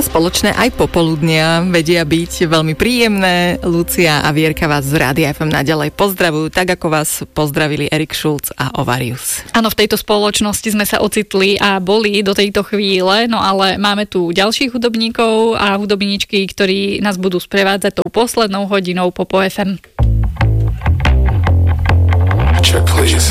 spoločné aj popoludnia vedia byť veľmi príjemné. Lucia a Vierka vás z Rádia FM naďalej pozdravujú, tak ako vás pozdravili Erik Šulc a Ovarius. Áno, v tejto spoločnosti sme sa ocitli a boli do tejto chvíle, no ale máme tu ďalších hudobníkov a hudobníčky, ktorí nás budú sprevádzať tou poslednou hodinou Popo FM. Check, please.